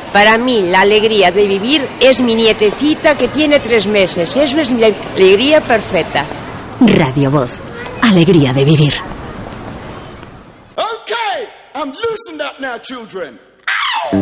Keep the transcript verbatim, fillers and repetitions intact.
Para mí, la alegría de vivir es mi nietecita que tiene tres meses. Eso es la alegría perfecta. Radio Voz. Alegría de vivir. Okay, I'm loosened up now, children.